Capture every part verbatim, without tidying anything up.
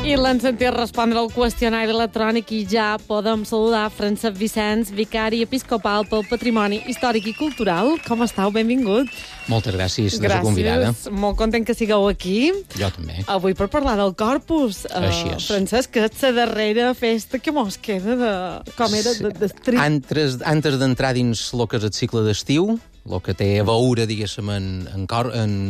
I l'han sentit respondre al qüestionari electrònic i ja podem saludar Francesc Vicenç, vicari episcopal pel Patrimoni Històric i Cultural. Com estàu? Benvingut. Moltes gràcies de la convidada. Gràcies. Molt content que sigueu aquí. Jo també. Avui per parlar del Corpus. Així és. Uh, Francesc, que és la darrera festa que mos queda de... Com era? De, de street. Antes, antes d'entrar dins el que és el cicle d'estiu, el que té a veure, diguéssim, en, en, cor, en,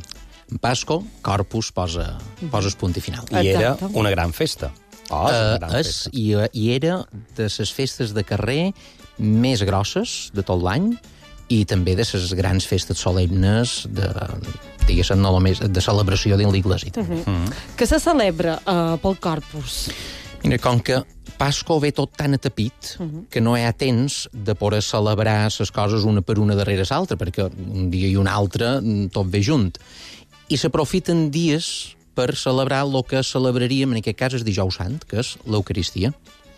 en Pasco, Corpus posa, posa el punt i final. I era Exacte. una gran festa. Oh, és una gran Uh, és, festa. i, I era de les festes de carrer més grosses de tot l'any i també de les grans festes solemnes de, diguéssim, no només de celebració dins l'Iglésia. Uh -huh. Mm. Que se celebra uh, pel Corpus? Mira, com que Pasco ve tot tan atapit uh -huh. que no hi ha temps de poder celebrar les coses una per una darrere l'altra, perquè un dia i un altre tot ve junt. I s'aprofiten dies per celebrar el que celebraríem, en aquest cas, el dijous sant, que és l'Eucaristia.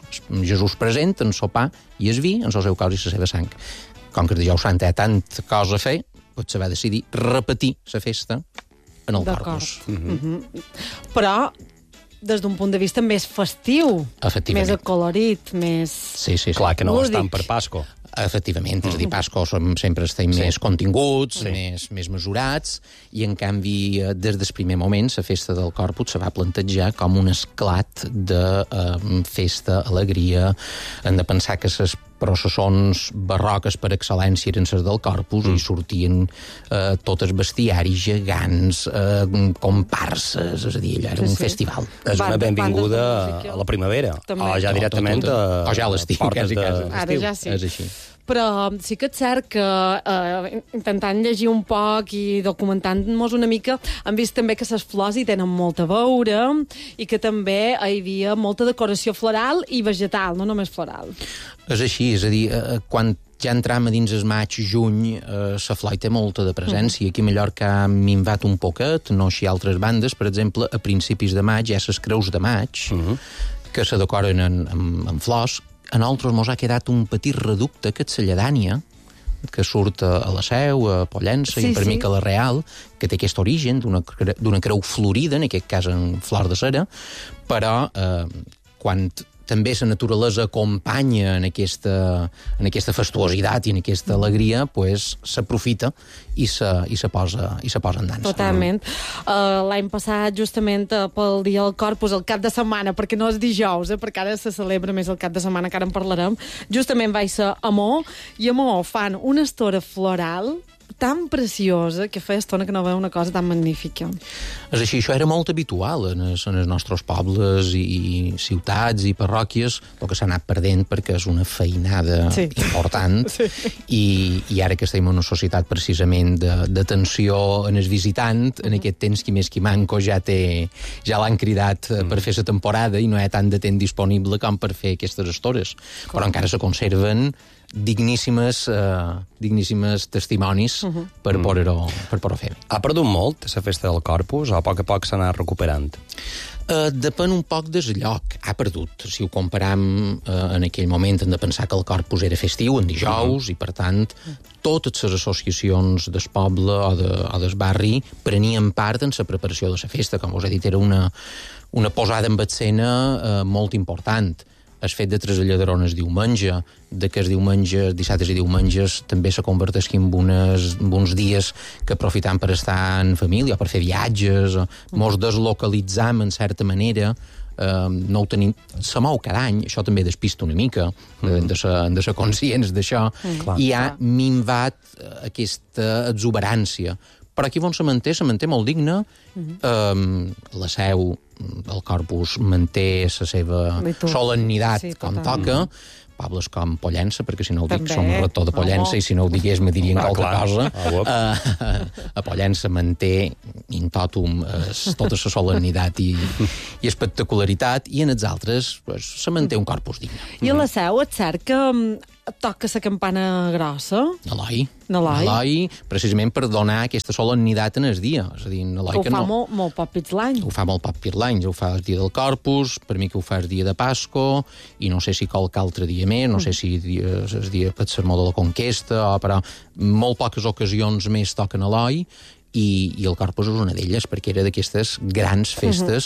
Jesús present en sopar i el vi, en el seu cos i la seva sang. Com que el dijous sant hi ha tanta cosa a fer, doncs se va decidir repetir la festa en el Corpus. Mm -hmm. Mm -hmm. Però des d'un punt de vista més festiu, Efectivament. més acolorit, més... Sí, sí, sí. Clar que no Lúdic. estan per Pasco. Efectivament, és a dir, Pasco som, sempre estem Sí. més continguts, Sí. més, més mesurats, i en canvi, eh, des del primer moment, la festa del Corpus se va plantejar com un esclat de eh, festa, alegria. Hem de pensar que les processons barroques per excel·lència eren les del Corpus mm. i sortien eh, tots els bestiaris gegants, eh, comparses, és a dir, allò era Sí, un sí. festival. És una Banda- benvinguda bandes de música. a la primavera. També. O ja No, directament tot, tot, tot. a, O ja a l'estiu, a portes quasi, de- quasi. Ara d'estiu. ja sí. És així. Però sí que és cert que, eh, intentant llegir un poc i documentant-nos una mica, hem vist també que les flors hi tenen molt a veure i que també hi havia molta decoració floral i vegetal, no només floral. És així, és a dir, eh, quan ja entram a dins el maig, juny, eh, la flor hi té molta de presència. Mm. Aquí a Mallorca ha minvat un poquet, no així altres bandes. Per exemple, a principis de maig hi ha les creus de maig, mm. que se decoren en, en, en flors. A nosaltres mos ha quedat un petit reducte, que és la lledània, que surt a la Seu, a Pollença, Sí, i per sí. mi que la Real, que té aquest origen d'una cre- d'una creu florida, en aquest cas en flor de cera, però eh, quan també la naturalesa acompanya en aquesta, en aquesta fastuositat i en aquesta alegria, pues, s'aprofita i se, i se posa, i se posa en dansa. Totalment. Uh, L'any passat, justament uh, pel dia del Corpus, el cap de setmana, perquè no és dijous, eh, perquè ara se celebra més el cap de setmana, que ara en parlarem, justament vaig ser a Maó, i a Maó fan una estora floral tan preciosa que feia estona que no veia una cosa tan magnífica. És així, això era molt habitual en els, en els nostres pobles i, i ciutats i parròquies, el que s'ha anat perdent perquè és una feinada Sí. important, Sí. i, i ara que estem en una societat precisament de- d'atenció en el visitant, en aquest temps qui més qui manco ja té ja l'han cridat eh, per fer la temporada i no hi ha tant de temps disponible com per fer aquestes estores, però encara se conserven digníssimes, eh, digníssimes testimonis uh -huh. per poder-ho per poder fer. Ha perdut molt la festa del Corpus o a poc a poc s'ha anat recuperant? Uh, depèn un poc del lloc. Ha perdut. Si ho comparam uh, en aquell moment, hem de pensar que el Corpus era festiu, en dijous, uh -huh. i per tant totes les associacions del poble o, de, o del barri prenien part en la preparació de la festa. Com us he dit, era una, una posada en escena uh, molt important. El fet de traslladar el diumenge, de que els diumenges, dissabtes i diumenges també se converteixin en, unes, en uns dies que aprofitam per estar en família o per fer viatges, o mos deslocalitzam en certa manera, eh, no ho tenim... Se mou cada any, això també despista una mica, mm. hem de ser, hem de ser conscients d'això, Mm. i ha minvat eh, aquesta exuberància. Però aquí on se manté, se manté molt digne. Mm-hmm. um, la Seu, el Corpus, manté la seva Litúrgia. solemnitat Sí, com totalment. toca. Pobles com Pollença, perquè si no ho dic, També. som un rector de Pollença, Oh. i si no ho digués me dirien Ah, qualque clar. cosa. Ah, uop. Uh, a Pollença manté in totum es, tota la solemnitat i, i espectacularitat, i en els altres pues, se manté un Corpus digne. I a la Seu, et cert que mm, toca la campana grossa? Eloi. Eloi. Eloi, precisament per donar aquesta solemnitat en el dia. És a dir, Eloi Que ho que fa no... molt, molt poc pits l'any. Ho fa molt poc per l'any, ho fa el dia del Corpus, per mi que ho fa el dia de Pasco, i no sé si qualque altre dia més, no sé si dia, el dia per sermó de la Conquesta, o, però molt poques ocasions més toquen Eloi, i, i el Corpus és una d'elles, perquè era d'aquestes grans festes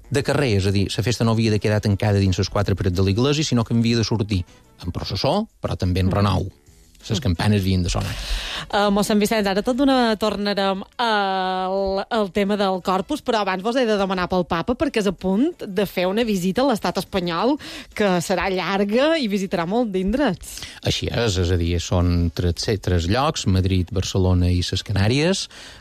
de carrer, és a dir, la festa no havia de quedar tancada dins les quatre parets de l'església, sinó que havia de sortir en processó, però també en renou. Les campanes havien de sonar. Uh, mossèn Vicenç, ara tot d'una tornarem al, al tema del Corpus, però abans vos he de demanar pel papa perquè és a punt de fer una visita a l'estat espanyol que serà llarga i visitarà molt d'indrets. Així és, és a dir, són tres, tres llocs, Madrid, Barcelona i les Canàries.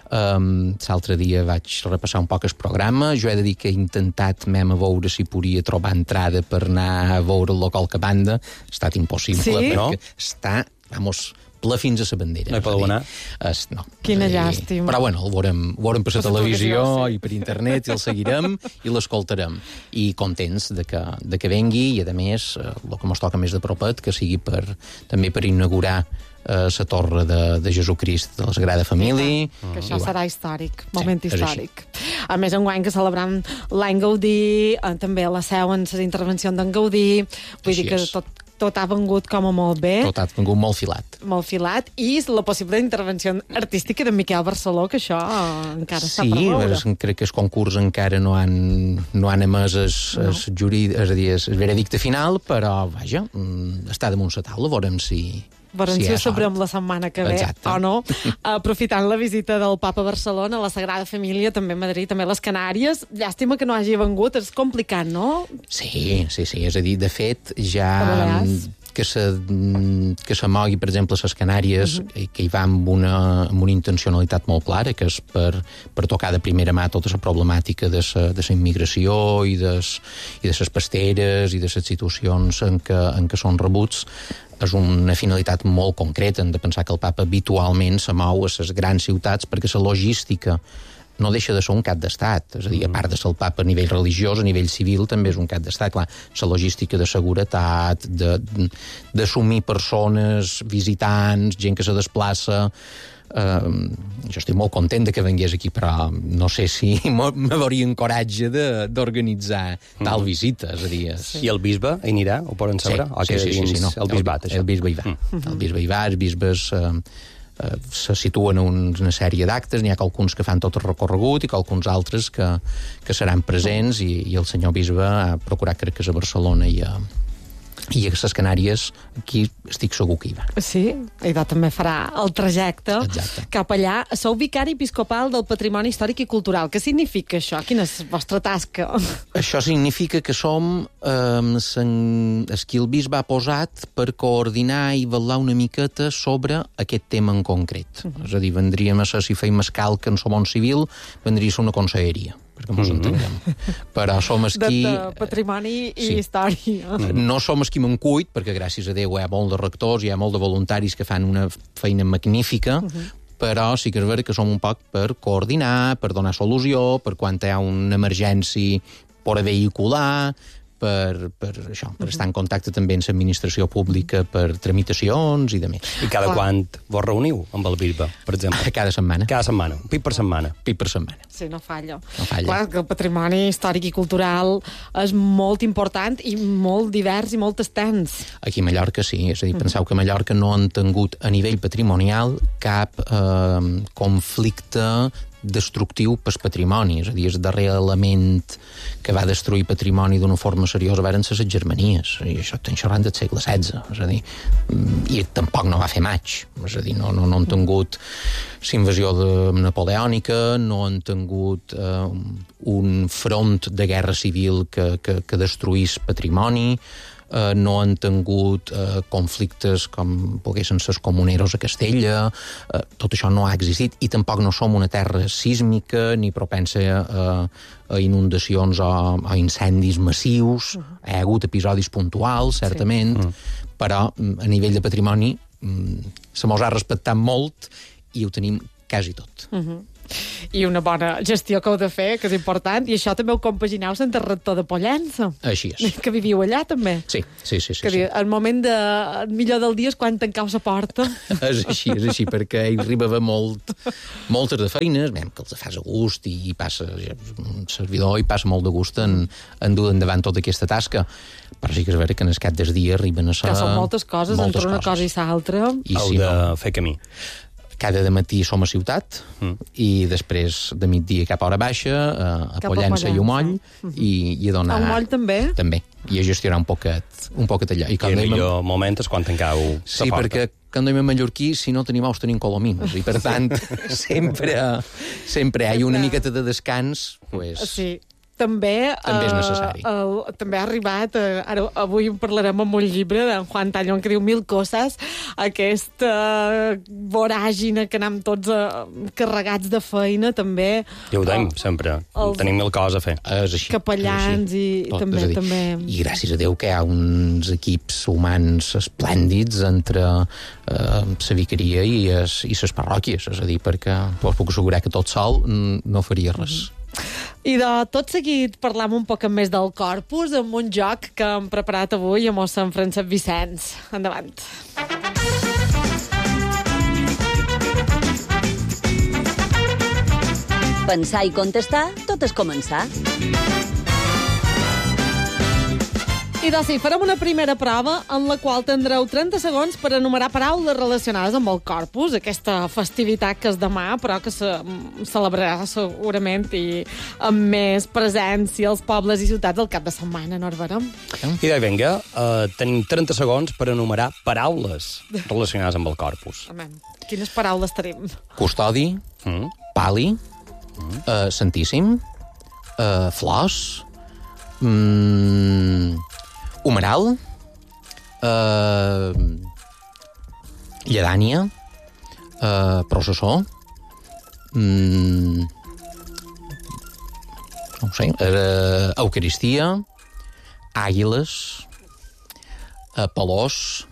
Um, l'altre dia vaig repassar un poc el programa. Jo he de dir que he intentat mem a veure si podia trobar entrada per anar a veure el local que banda. Ha estat impossible, sí? perquè no? està, vamos, ple fins a la bandera. No hi podeu anar? Es, no. Quina dir, llàstima. Però bueno, el veurem, el veurem per la Per la televisió televisió, sí. i per internet, i el seguirem i l'escoltarem. I contents de que, de que vengui, i a més, el que ens toca més de propet, que sigui per, també per inaugurar la eh, torre de, de Jesucrist de la Sagrada Família. Que això I, serà històric, moment Sí, és històric. A més, enguany que celebrem l'any Gaudí, eh, també a la seu en les intervencions d'en Gaudí, vull Així dir que és. tot, tot ha vengut com a molt bé. Tot ha vingut molt filat. Molt filat, i la possible intervenció artística de Miquel Barceló, que això eh, encara està Sí, per veure. és, crec que el concurs encara no han, no han emès el, No. el, juri, és a dir, el veredicte final, però, vaja, mm, està damunt la taula, veurem si... Veurem si hi ha ho sabrem sort. la setmana que ve, Exacte. o no. Aprofitant la visita del papa a Barcelona, a la Sagrada Família, també a Madrid, també a les Canàries. Llàstima que no hagi vengut, és complicat, no? Sí, sí, sí, és a dir, de fet, ja... A Balears. que se, que se mogui, per exemple, a les Canàries, uh -huh. que hi va amb una, amb una intencionalitat molt clara, que és per, per tocar de primera mà tota la problemàtica de la de immigració i de les pasteres i de les situacions en què, en què són rebuts. És una finalitat molt concreta. Hem de pensar que el papa habitualment se mou a les grans ciutats perquè la logística no deixa de ser un cap d'estat. És a dir, a part de ser el papa a nivell religiós, a nivell civil també és un cap d'estat. Clar, la logística de seguretat, d'assumir persones, visitants, gent que se desplaça... Uh, jo estic molt content de que vengués aquí, però no sé si m'haurien coratge d'organitzar tal visita. És a dir, és... Sí. I el bisbe hi anirà? Ho poden saber? Sí, o sí, queda sí, sí, dins sí, no. el bisbat, el, això? el bisbe hi va. Mm. El bisbe hi va, els bisbes eh, eh, se situen en una sèrie d'actes, n'hi ha qualcuns que fan tot el recorregut i qualcuns altres que, que seran presents, i, i el senyor bisbe ha procurat, crec que és a Barcelona i a, i a les Canàries, aquí estic segur que hi va. Sí, i també farà el trajecte Exacte. cap allà. Sou vicari episcopal del Patrimoni Històric i Cultural. Què significa això? Quina és la vostra tasca? Això significa que som eh, sen, el qui el bisbe ha posat per coordinar i vetllar una miqueta sobre aquest tema en concret. Uh-huh. És a dir, vendríem a ser, si feim escal que en som un civil, vendria a ser una conselleria, perquè mos uh-huh. entenguem. Però som els qui... De, de patrimoni i sí. història. No som els qui me'n cuit, perquè gràcies a Déu hi ha molt de rectors, hi ha molt de voluntaris que fan una feina magnífica, uh-huh. però sí que és vera que som un poc per coordinar, per donar solució, per quan hi ha una emergència per vehicular, per, per, això, per estar en contacte també amb l'administració pública per tramitacions i de més. I cada Clar. quant vos reuniu amb el bisbe, per exemple? Cada setmana. Cada setmana, un pit per setmana. Pit per setmana. Sí, no falla. No falla. Clar, que el patrimoni històric i cultural és molt important i molt divers i molt extens. Aquí a Mallorca sí, és a dir, penseu que a Mallorca no han tingut a nivell patrimonial cap eh, conflicte destructiu pel patrimoni. És a dir, el darrer element que va destruir patrimoni d'una forma seriosa varen ser les Germanies, i això estem xerrant del segle setze, és a dir, i tampoc no va fer maig, és a dir, no, no, no han tingut l'invasió napoleònica, no han tingut eh, un front de guerra civil que, que, que destruís patrimoni, eh, no han tingut eh, conflictes com poguessin ser els comuneros a Castella, eh, tot això no ha existit, i tampoc no som una terra sísmica ni propensa a, a inundacions o, o incendis massius. Uh-huh. Hi ha hagut episodis puntuals, certament, sí. uh-huh. però a nivell de patrimoni se mos ha respectat molt i ho tenim quasi tot. Uh-huh. I una bona gestió que heu de fer, que és important, i això també ho compagineu amb el rector de Pollença. Així és. Que viviu allà, també. Sí, sí, sí. sí, que sí. Diu, el moment de, el millor del dia és quan tancau la porta. És així, és així, perquè hi arribava molt, moltes de feines, mem, que els fas a gust i passa, un servidor i passa molt de gust en, en dur endavant tota aquesta tasca. Però sí que és vera que en el cap del dia arriben a ser... Que són moltes coses, moltes entre una coses. cosa i l'altra. I Heu si de no... fer camí. cada dematí som a ciutat mm. i després de migdia cap a hora baixa a, a Pollença i Umoll mm -hmm. i, i a donar... A Umoll també? També, i a gestionar un poquet, un poquet allò. I, I el millor en... moment és quan tancau sí, la porta. perquè quan anem a mallorquí, si no tenim aus, tenim colomins, i per tant sempre, sempre hi ha una miqueta de descans, pues... Sí. També, també és necessari. Uh, uh, també ha arribat, uh, ara, avui en parlarem amb un llibre d'en Juan Tallón que diu Mil coses, aquesta uh, voràgina que anem tots uh, carregats de feina, també... Ja ho deim, uh, sempre. El... Tenim mil coses a fer. És així. Capellans és així. i, Tot, i també, dir, també... I gràcies a Déu que hi ha uns equips humans esplèndids entre uh, la vicaria i les parròquies, és a dir, perquè us puc assegurar que tot sol no faria res. Mm -hmm. I de tot seguit parlam un poc més del Corpus amb un joc que hem preparat avui amb el Sant Francesc Vicenç. Endavant. Pensar i contestar, tot és començar. I doncs sí, farem una primera prova en la qual tindreu trenta segons per enumerar paraules relacionades amb el Corpus, aquesta festivitat que és demà, però que se celebrarà segurament i amb més presència als pobles i ciutats al cap de setmana, no, Barberà? I doncs, vinga, uh, tenim trenta segons per enumerar paraules relacionades amb el Corpus. Amén. Quines paraules tenim? Custodi, mm. pali, mm. Uh, santíssim, uh, flors, mm, humeral, uh, lledània, uh, processó, mm, no ho sé, uh, eucaristia, àguiles, uh, pelós...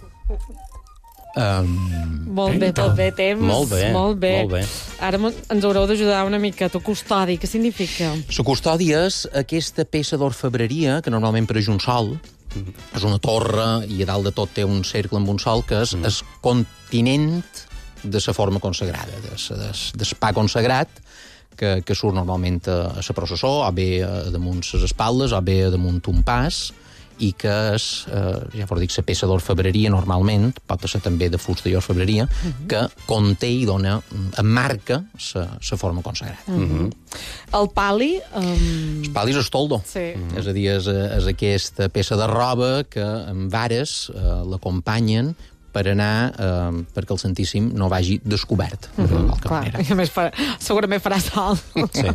Um, molt bé, molt bé, temps. Molt bé, molt bé. Molt bé. Ara ens haureu d'ajudar una mica. Tu, custodi, què significa? La custòdia és aquesta peça d'orfebreria que normalment per un sol mm. és una torre i a dalt de tot té un cercle amb un sol que és mm. el continent de la forma consagrada, del pa consagrat que, que surt normalment a la processó, o bé damunt les espatlles, o bé damunt un pas, i que és, eh, ja us dic, la peça d'orfebreria normalment, pot ser també de fusta i orfebreria, uh -huh. que conté i dona, emmarca la forma consagrada. Uh -huh. El pali... Um... El pali és el toldo. Sí. Uh -huh. És a dir, és, és aquesta peça de roba que amb vares eh, l'acompanyen per anar, eh, perquè el Santíssim no vagi descobert. Uh -huh. de Clar, i a més farà, segurament farà sol. Sí.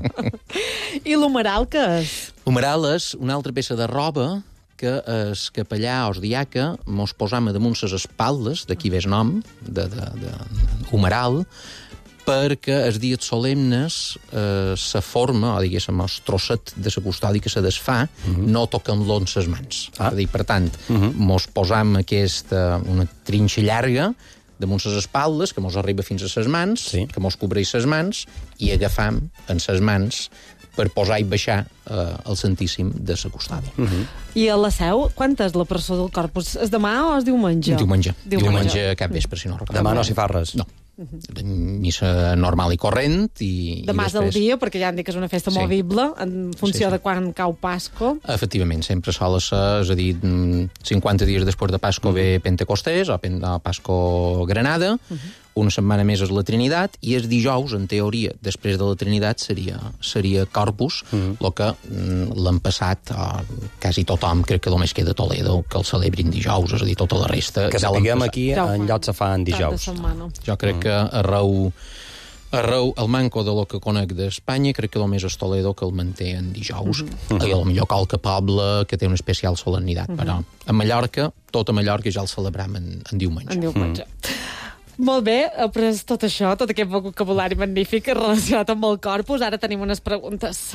I l'humeral què és? L'humeral és una altra peça de roba que el capellà o el diaca mos posam a damunt les espatlles, d'aquí ve el nom, de, de, de humeral, perquè els dies solemnes eh, la forma, o diguéssim, el trosset de la custòdia que se desfà, uh -huh. no toquen-lo en les mans. Ah. És a dir, per tant, uh -huh. mos posam aquesta, una trinxa llarga damunt les espatlles, que mos arriba fins a les mans, sí. que mos cobreix les mans, i agafam en les mans per posar i baixar eh, el Santíssim de la custòdia. Uh -huh. I a la Seu, quan és la processó del Corpus? És demà o és diumenge? Diumenge. Diumenge, diumenge cap vespre, si no recordo. Demà no s'hi fa res? No. Uh-huh. Missa normal i corrent. I, demà i és el dia, perquè ja han dit que és una festa sí. movible, en funció sí, sí. de quan cau Pasco. Efectivament, sempre sol ser, és a dir, cinquanta dies després de Pasco uh-huh. ve Pentecostés, o Pasco Granada, uh-huh. una setmana més és la Trinitat, i els dijous, en teoria, després de la Trinitat, seria, seria Corpus, el uh-huh. que l'han passat a quasi tothom, crec que només queda Toledo, que el celebrin dijous, és a dir, tota la resta... Que sapiguem aquí, en lloc se fan dijous. Jo crec uh-huh. que arreu, arreu, el manco de lo que conec d'Espanya, crec que només és Toledo que el manté en dijous. Uh-huh. I potser qualque poble que té una especial solemnitat, uh-huh. però a Mallorca, tot a Mallorca ja el celebram en, en diumenge. En diumenge. Uh-huh. Molt bé, après tot això, tot aquest vocabulari magnífic relacionat amb el Corpus, ara tenim unes preguntes.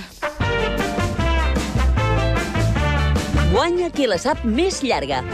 Guanya qui la sap més llarga.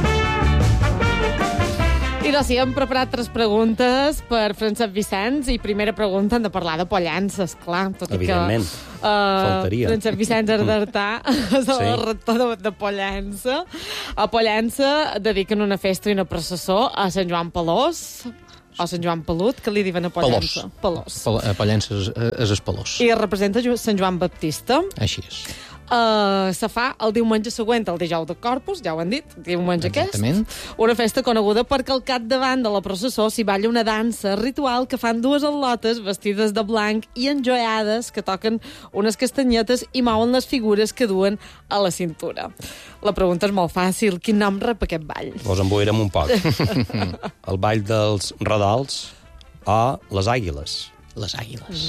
I doncs sí, hem preparat tres preguntes per Francesc Vicenç, i primera pregunta hem de parlar de Pollença, esclar. Tot evidentment, i que, uh, faltaria. Francesc Vicenç Ardartà és el sí. rector de, de Pollença. A Pollença dediquen una festa i una processó a Sant Joan Pelós, o Sant Joan Pelut, que li diuen a Pollença. Pelós. Pelós. A Pollença és, és el Pelós. I representa Sant Joan Baptista. Així és. Uh, se fa el diumenge següent, el dijous de Corpus, ja ho han dit, diumenge Exactament. aquest. Una festa coneguda perquè al capdavant de la processó s'hi balla una dansa ritual que fan dues al·lotes vestides de blanc i enjoiades que toquen unes castanyetes i mouen les figures que duen a la cintura. La pregunta és molt fàcil. Quin nom rep aquest ball? Vos emboirem un poc. El ball dels redals o les àguiles. Les àguiles.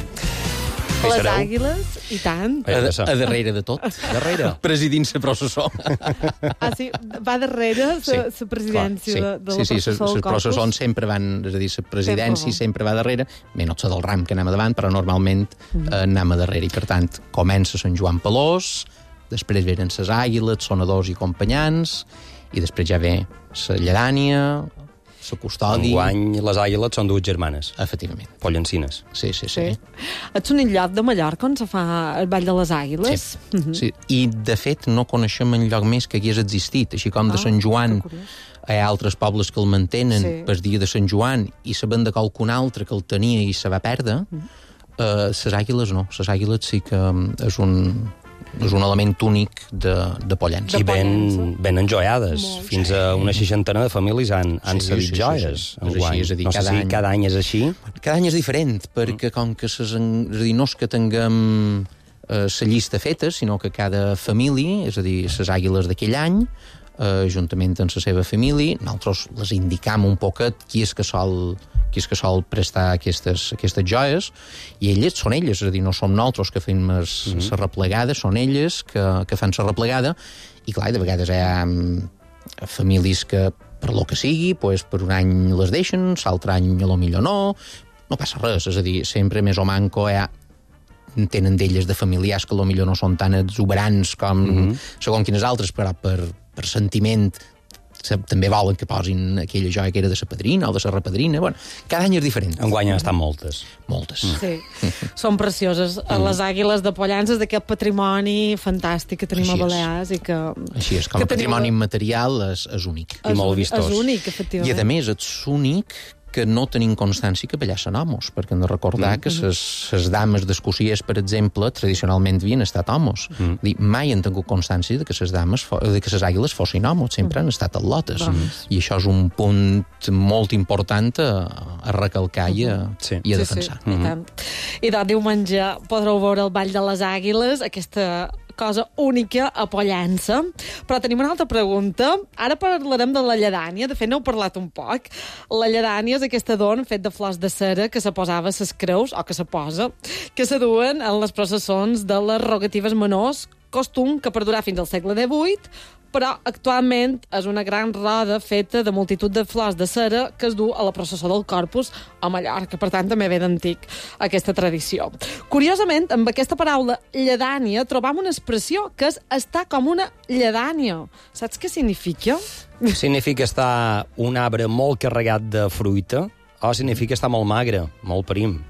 Hi Les sereu? àguiles, i tant. Ai, A, passa. a darrere de tot. Darrere? Presidint la processó. Ah, sí? Va darrere la Sí, presidència sí, de, de la sí, sí, processó les del Corpus? processons sempre van, és a dir, la presidència Sempre. sempre va darrere, menys la del ram que anem a davant, però normalment Mm. eh, anem a darrere, i per tant comença Sant Joan Pelós, després venen les àguiles, sonadors i acompanyants, i després ja ve la lledània, la custòdia... Enguany, les àguiles són dues germanes, Efectivament. pollencines. Sí, sí, sí. Sí. Ets un illot de Mallorca on se fa el ball de les àguiles? Sí. sí. I, de fet, no coneixem enlloc més que hagués existit. Així com de Ah, Sant Joan que curiós. hi ha altres pobles que el mantenen Sí. per dia de Sant Joan i sabent de qualcun altre que el tenia i se va perdre, Mm. eh, les àguiles no. Les àguiles sí que mm, és un, és un element únic de, de Pollença. I De ben, Pollença. ben enjoiades. Molt. Fins a una seixantena de famílies han, han Sí, cedit sí, sí, joies. sí. És enguany. així, és a dir, no sé cada si any- cada any és així. Cada any és diferent, perquè com que ses, en- és a dir, no és que tinguem eh, la llista feta, sinó que cada família, és a dir, les àguiles d'aquell any, eh, juntament amb la seva família, nosaltres les indicam un poquet qui és que sol, qui és que sol prestar aquestes, aquestes joies, i elles són elles, és a dir, no som nosaltres que fem la mm -hmm. replegada, són elles que, que fan la replegada, i clar, de vegades hi ha mm, famílies que per lo que sigui, pues, per un any les deixen, l'altre any a lo millor no, no passa res, és a dir, sempre més o manco hi ha tenen d'elles de familiars que potser no són tan exuberants com mm -hmm. segons quines altres, però per, per sentiment se, també volen que posin aquella joia que era de la padrina o de la repadrina. Bueno, cada any és diferent. Enguany han estat moltes. Moltes. Sí, són precioses. Mm. Les àguiles de Pollença és d'aquest patrimoni fantàstic que tenim Així a és. Balears i que... Així és, com que a tenim patrimoni la- immaterial és, és únic. I molt únic- vistós. És únic, I, efectivament. a més, ets únic que no tenim constància que allà són homes, perquè hem de recordar mm. que les dames d'escociers, per exemple, tradicionalment havien estat homes. Mm. Dir, mai han tingut constància de que les dames, fo- de que les àguiles fossin homes, sempre han estat al·lotes. Mm. I això és un punt molt important a, a recalcar i a, Sí. i a Sí, defensar. sí, i tant. I de diumenge podreu veure el Ball de les Àguiles, aquesta cosa única a Pollença. Però tenim una altra pregunta. Ara parlarem de la lledània. De fet, n'heu parlat un poc. La lledània és aquest adorn fet de flors de cera que se posava a ses creus, o que se posa, que se duen en les processons de les rogatives menors, costum que perdurà fins al segle divuit, però actualment és una gran roda feta de multitud de flors de cera que es du a la processó del Corpus a Mallorca. Per tant, també ve d'antic aquesta tradició. Curiosament, amb aquesta paraula lledània trobam una expressió que és estar com una lledània. Saps què significa? Significa estar un arbre molt carregat de fruita o significa estar molt magre, molt prim.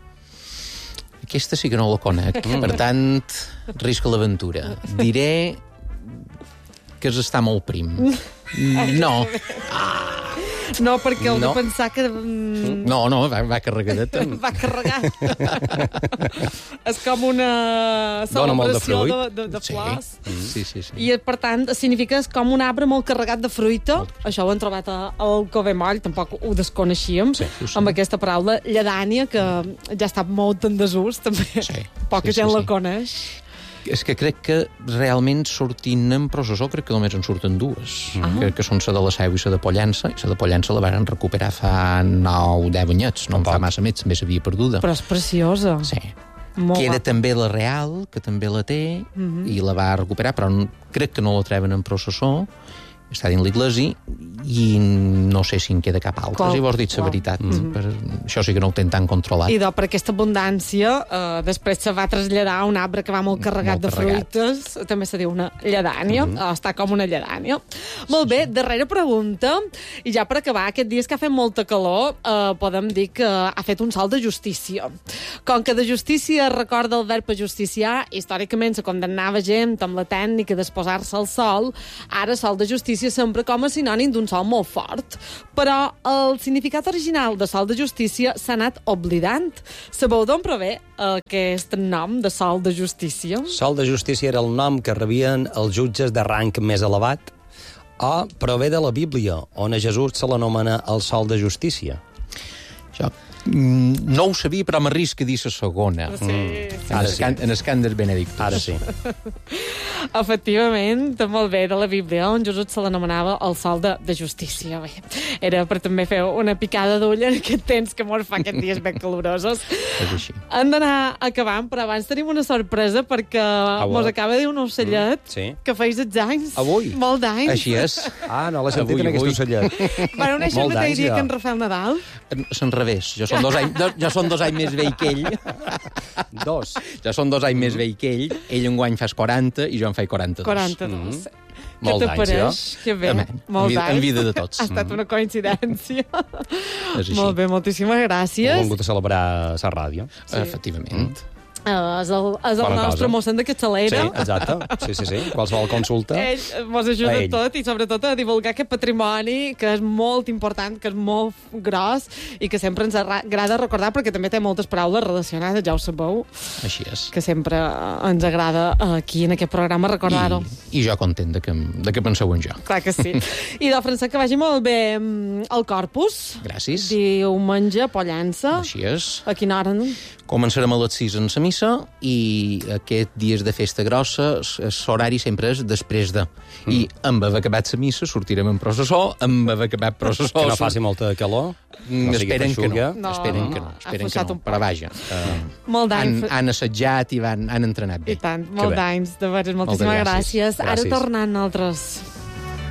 Aquesta sí que no la conec. Per tant, risca l'aventura. Diré que és estar molt prim. No. No, perquè heu No. de pensar que... mm, No, no, va, va carregadet. va carregat. És com una Dona molt de celebració de, fruit. de, de flors. Sí, sí, sí. I, per tant, significa és com un arbre molt carregat de fruita. Això ho hem trobat a- al Covemoll, tampoc ho desconeixíem, Sí, sí, sí. amb aquesta paraula lledània, que ja està molt en desús, també. Sí. Poca Sí, sí, gent la sí. coneix. És que crec que realment sortint en processó crec que només en surten dues, Ah. que, que són la de la Seu i la de Pollença, i la de Pollença la van recuperar fa nou deu anyets, no en fa Tampoc. massa més, també s'havia perduda. Però és preciosa. Sí. Molt Queda guapa. també la Real, que també la té, i la va recuperar, però n- crec que no la treuen en processó, està dins l'església, i no sé si en queda cap altra. Qual- Si vols dir la qual? veritat. Per, això sí que no ho tenen tan controlat. I de, per aquesta abundància, eh, després se va traslladar a un arbre que va molt carregat Molt de carregat. fruites, també se diu una lledània, mm -hmm. està com una lledània. Molt bé, darrera pregunta, i ja per acabar, aquest dies que ha fet molta calor, eh, podem dir que ha fet un salt de justícia. Com que de justícia recorda el verb ajusticiar, històricament se condemnava gent amb la tècnica d'exposar-se al sol, ara salt de justícia justícia sempre com a sinònim d'un sol molt fort, però el significat original de sol de justícia s'ha anat oblidant. Sabeu d'on prové aquest nom de sol de justícia? Sol de justícia era el nom que rebien els jutges de rang més elevat, o prové de la Bíblia, on a Jesús se l'anomena el sol de justícia. Jo mm, no ho sabia, però m'arrisco a dir la segona. Sí, sí. En Ara el, sí. can, en el Cànders Benedictus. Ara sí. Efectivament, molt bé, de la Bíblia, on Jesús se l'anomenava el sol de, de justícia. Bé, era per també fer una picada d'ull en aquest temps que mos fa aquests dies ben calorosos. És així. Hem d'anar acabant, però abans tenim una sorpresa perquè bo. mos acaba de dir un ocellet Mm, sí. que feis els anys. Avui? Molt d'anys. Així és. Ah, no l'he sentit Avui, en aquest avui. ocellet. Bueno, neixer el Molt mateix d'anys, dia ja. que en Rafael Nadal. Són revés. Jo són dos anys, do, jo són dos anys més vell que ell. Dos. Jo són dos anys més vell que ell. Ell enguany fas quaranta i jo en faig quaranta-dos. quaranta-dos. Mm. Què Molt te d'anys, pareix? Que bé, Home, molt en vida- d'anys. en vida de tots. Ha estat una coincidència. És així. Molt bé, moltíssimes Hem gràcies. vingut a celebrar la ràdio. Sí. Efectivament. Uh, és el, és el Bona nostre cosa. mossèn de Sí, capçalera. exacte. Sí, sí, sí. Qualsevol consulta. Ell mos ajuda A a ell. tot i sobretot a divulgar aquest patrimoni que és molt important, que és molt gros i que sempre ens arra- agrada recordar perquè també té moltes paraules relacionades, ja ho sabeu, Així és. que sempre ens agrada aquí en aquest programa recordar-ho. I, I jo content de que, de que penseu en jo. Clar que sí. I del Francesc, que vagi molt bé mm, el Corpus. Gràcies. Diumenge, pollança. Així és. A quina hora? No? Començarem a les sis en la missa i aquest dies de festa grossa l'horari sempre és després de. Mm. I amb haver acabat la missa sortirem en processó, amb haver acabat processó... Que no faci molta calor. Mm, no sigui esperen que no. feixuga. No, esperen que no. ha Esperen que afluixat no. un Però vaja. Uh, Molt han, d'anys. han assajat i van, han entrenat bé. I tant, molt bé. d'anys. De veres, moltíssimes gràcies. gràcies. Ara Gràcies. tornant altres